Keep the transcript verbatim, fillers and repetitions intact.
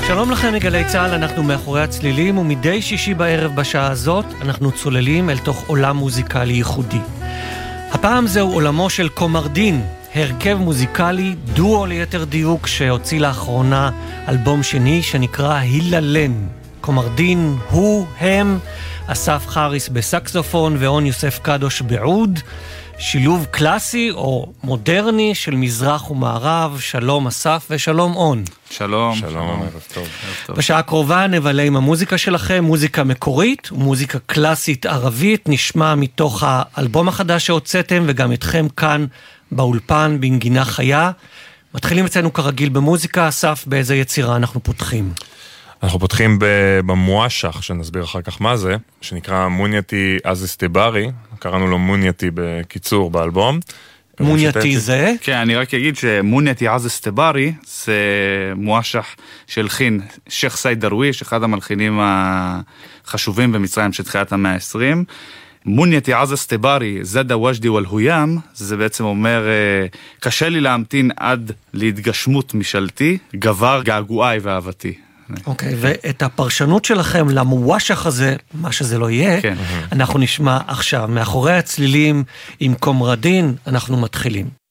שלום לכם מגלי צהל, אנחנו מאחורי הצלילים, ומדי שישי בערב בשעה הזאת אנחנו צוללים אל תוך עולם מוזיקלי ייחודי. הפעם זהו עולמו של קומרדין, הרכב מוזיקלי, דואו ליתר דיוק, שהוציא לאחרונה אלבום שני שנקרא היללן. קומרדין הוא, הם, אסף חריס בסקסופון ואון יוסף קדוש בעוד, שילוב קלאסי או מודרני של מזרח ומערב. שלום אסף ושלום און. שלום. שלום, ערב טוב. בשעה הקרובה נבלה עם המוזיקה שלכם, מוזיקה מקורית ומוזיקה קלאסית ערבית, נשמע מתוך האלבום החדש שהוצאתם וגם אתכם כאן באולפן בנגינה חיה. מתחילים אצלנו כרגיל במוזיקה. אסף, באיזה יצירה אנחנו פותחים? אנחנו פותחים במואשח, שנסביר אחר כך מה זה, שנקרא מונייתי אז אסטברי, קראנו לו מונייתי בקיצור באלבום. מונייתי זה? כן, אני רק אגיד שמונייתי אז אסטברי זה מואשח שהלחין שייח סייד דרוויש, אחד המלחינים החשובים במצרים של תחילת המאה ה-עשרים. מונייתי אז אסטברי, זדה וג'די ולהוים, זה בעצם אומר, קשה לי להמתין עד להתגשמות משלתי, גבר געגועי ואהבתי. אוקיי, ואת הפרשנות שלכם למואשח הזה, מה שזה לא יהיה, אנחנו נשמע עכשיו. מאחורי הצלילים עם קומרדין אנחנו מתחילים.